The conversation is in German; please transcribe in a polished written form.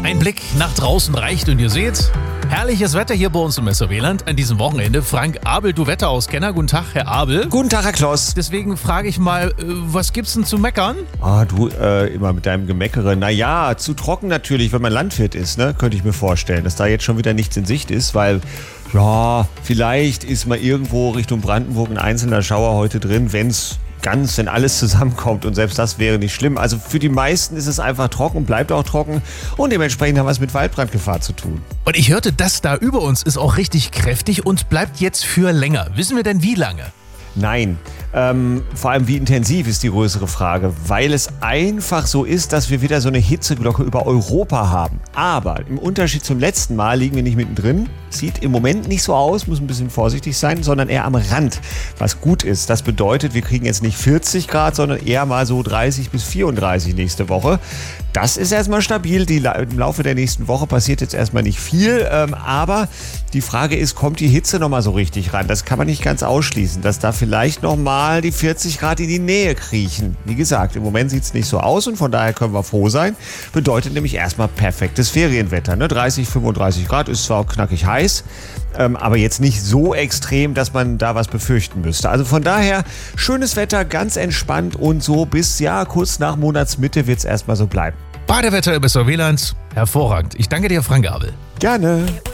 Ein Blick nach draußen reicht und ihr seht, herrliches Wetter hier bei uns im Messerweland an diesem Wochenende. Frank Abel, du Wetterauskenner. Guten Tag, Herr Abel. Guten Tag, Herr Kloss. Deswegen frage ich mal, was gibt's denn zu meckern? Du, immer mit deinem Gemeckere. Naja, zu trocken natürlich, wenn man Landwirt ist, ne? Könnte ich mir vorstellen, dass da jetzt schon wieder nichts in Sicht ist, weil, ja, vielleicht ist mal irgendwo Richtung Brandenburg ein einzelner Schauer heute drin, wenn alles zusammenkommt, und selbst das wäre nicht schlimm. Also für die meisten ist es einfach trocken, bleibt auch trocken, und dementsprechend haben wir es mit Waldbrandgefahr zu tun. Und ich hörte, das da über uns ist auch richtig kräftig und bleibt jetzt für länger. Wissen wir denn wie lange? Nein, vor allem wie intensiv ist die größere Frage, weil es einfach so ist, dass wir wieder so eine Hitzeglocke über Europa haben. Aber im Unterschied zum letzten Mal liegen wir nicht mittendrin. Sieht im Moment nicht so aus, muss ein bisschen vorsichtig sein, sondern eher am Rand, was gut ist. Das bedeutet, wir kriegen jetzt nicht 40 Grad, sondern eher mal so 30 bis 34 nächste Woche. Das ist erstmal stabil. Im Laufe der nächsten Woche passiert jetzt erstmal nicht viel, aber die Frage ist, kommt die Hitze nochmal so richtig ran? Das kann man nicht ganz ausschließen, dass da vielleicht nochmal die 40 Grad in die Nähe kriechen. Wie gesagt, im Moment sieht es nicht so aus, und von daher können wir froh sein. Bedeutet nämlich erstmal perfektes Ferienwetter. Ne? 30, 35 Grad ist zwar knackig heiß, aber jetzt nicht so extrem, dass man da was befürchten müsste. Also von daher schönes Wetter, ganz entspannt, und so bis kurz nach Monatsmitte wird es erstmal so bleiben. Badewetter im Messerweland, hervorragend. Ich danke dir, Frank Abel. Gerne.